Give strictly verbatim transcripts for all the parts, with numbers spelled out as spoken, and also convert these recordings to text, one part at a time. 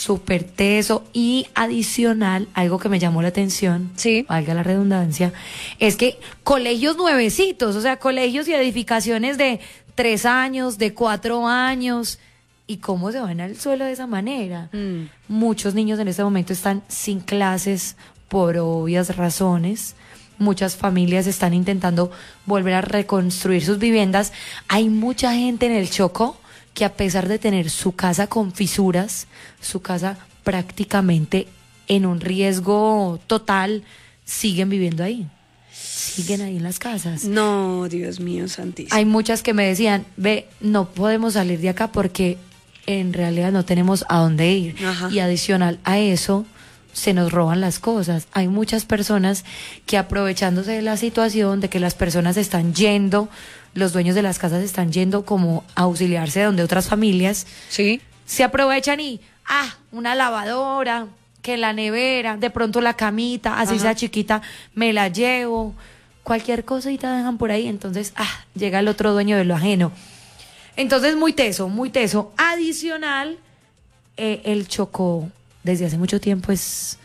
súper teso. Y adicional, algo que me llamó la atención, sí, valga la redundancia, es que colegios nuevecitos, o sea, colegios y edificaciones de tres años, de cuatro años, y cómo se van al suelo de esa manera. Mm. Muchos niños en este momento están sin clases por obvias razones. Muchas familias están intentando volver a reconstruir sus viviendas. Hay mucha gente en el Chocó que, a pesar de tener su casa con fisuras, su casa prácticamente en un riesgo total, siguen viviendo ahí. Siguen ahí en las casas. No, Dios mío santísimo. Hay muchas que me decían, ve, no podemos salir de acá porque en realidad no tenemos a dónde ir. Ajá. Y adicional a eso, se nos roban las cosas. Hay muchas personas que, aprovechándose de la situación, de que las personas están yendo, los dueños de las casas están yendo como a auxiliarse de donde otras familias, sí, se aprovechan y, ah, una lavadora, que la nevera, de pronto la camita, así Ajá. sea chiquita, me la llevo, cualquier cosita dejan por ahí, entonces, ah, llega el otro dueño de lo ajeno. Entonces, muy teso, muy teso. Adicional, eh, el Chocó desde hace mucho tiempo es,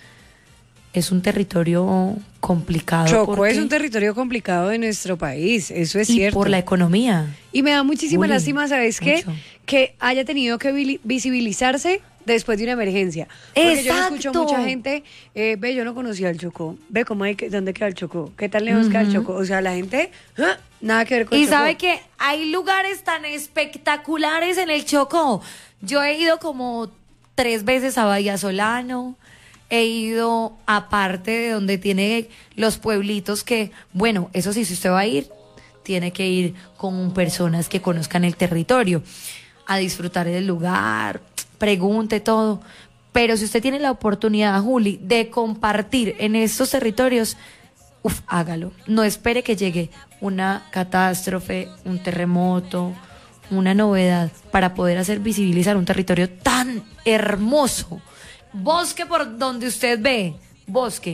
es un territorio complicado. Chocó porque, es un territorio complicado de nuestro país, eso es y cierto. por la economía. Y me da muchísima Uy, lástima, ¿sabes qué? mucho. Que haya tenido que vi- visibilizarse después de una emergencia. Porque yo escucho Exacto. mucha gente, eh, ve, yo no conocía el Chocó, ve cómo hay que, dónde queda el Chocó, qué tan lejos queda el Chocó. O sea, la gente, ¿ah? Nada que ver con el Y Chocó. sabe que hay lugares tan espectaculares en el Chocó. Yo he ido como tres veces a Bahía Solano, he ido aparte de donde tiene los pueblitos que, bueno, eso sí, si usted va a ir, tiene que ir con personas que conozcan el territorio, a disfrutar del lugar, pregunte todo. Pero si usted tiene la oportunidad, Juli, de compartir en estos territorios, uf, hágalo. No espere que llegue una catástrofe, un terremoto, una novedad para poder hacer visibilizar un territorio tan hermoso. Bosque por donde usted ve, bosque.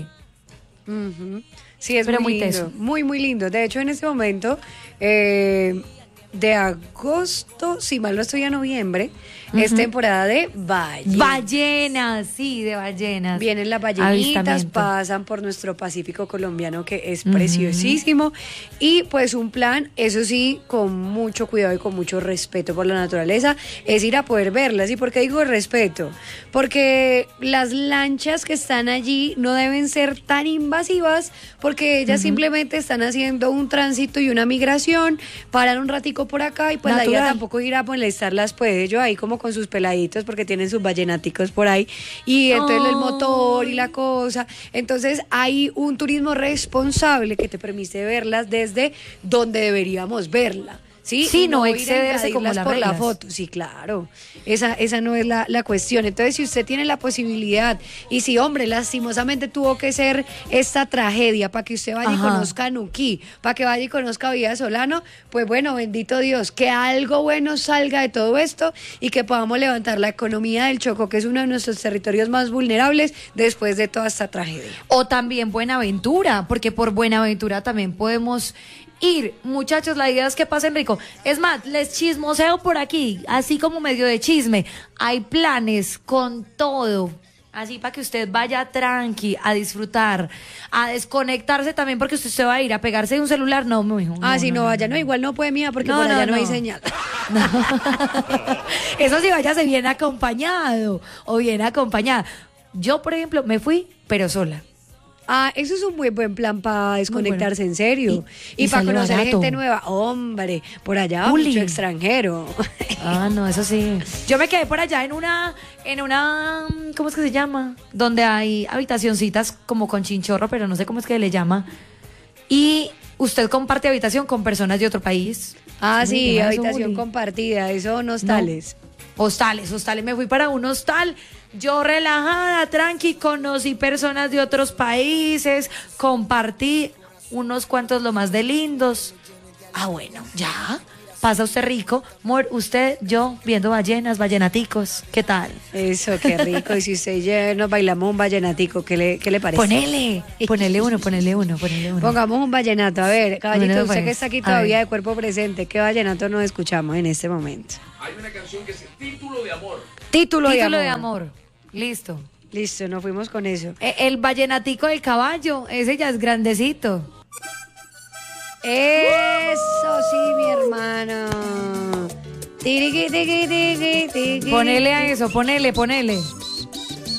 Uh-huh. Sí, es Pero muy muy lindo, teso. muy, muy lindo. De hecho, en este momento, eh, de agosto, si mal no estoy, a noviembre, uh-huh. es temporada de ballenas. Ballenas, sí, de ballenas. Vienen las ballenitas, pasan por nuestro Pacífico colombiano, que es uh-huh. preciosísimo. Y pues un plan, eso sí, con mucho cuidado y con mucho respeto por la naturaleza, es ir a poder verlas. ¿Y por qué digo respeto? Porque las lanchas que están allí no deben ser tan invasivas, porque ellas uh-huh. simplemente están haciendo un tránsito y una migración, paran un ratico por acá y pues natural. La idea tampoco ir a molestarlas, pues ellos ahí como con sus peladitos, porque tienen sus ballenáticos por ahí, y entonces oh. el motor y la cosa. Entonces hay un turismo responsable que te permite verlas desde donde deberíamos verla. Sí, sí, no, no excederse como las por reglas. La foto. Sí, claro. Esa, esa no es la, la cuestión. Entonces, si usted tiene la posibilidad, y si, hombre, lastimosamente tuvo que ser esta tragedia para que usted vaya Ajá. y conozca Nuquí, para que vaya y conozca Bahía Solano, pues bueno, bendito Dios, que algo bueno salga de todo esto y que podamos levantar la economía del Chocó, que es uno de nuestros territorios más vulnerables después de toda esta tragedia. O también Buenaventura, porque por Buenaventura también podemos ir. Muchachos, la idea es que pasen rico. Es más, les chismoseo por aquí, así como medio de chisme. Hay planes con todo, así para que usted vaya tranqui, a disfrutar, a desconectarse también, porque usted se va a ir a pegarse de un celular. No, no, no. Ah, si no, no, no vaya, no, no, igual no puede, mía, porque no, por allá no, no, no hay señal. No. Eso sí, váyase bien acompañado o bien acompañada. Yo, por ejemplo, me fui, pero sola. Ah, eso es un muy buen plan para desconectarse bueno. en serio. Y, y, y para conocer barato. gente nueva. Hombre, por allá Uli. mucho extranjero. Ah, no, eso sí. Yo me quedé por allá en una, en una, ¿cómo es que se llama? Donde hay habitacioncitas como con chinchorro, pero no sé cómo es que le llama. Y usted comparte habitación con personas de otro país. Ah, sí, sí habitación eso, compartida, eso son hostales. No. Hostales, hostales. Me fui para un hostal. Yo relajada, tranqui, conocí personas de otros países, compartí unos cuantos lo más de lindos. Ah, bueno, ya, pasa usted rico, amor, usted, yo, viendo ballenas, ballenaticos, ¿qué tal? Eso, qué rico, y si usted y yo nos bailamos un vallenatico, ¿qué le, qué le parece? Ponele, ponele uno, ponele uno, ponele uno. Pongamos un vallenato, a ver, caballito, Ponele, usted pues. que está aquí todavía de cuerpo presente, ¿qué vallenato nos escuchamos en este momento? Hay una canción que es Título de Amor. Título, Título de de amor. amor. Listo. Listo, nos fuimos con eso. E- El vallenatico del caballo, ese ya es grandecito. Eso sí, mi hermana. Tiriqui, tiqui, tiqui, tiqui. Ponele a eso, ponele, ponele.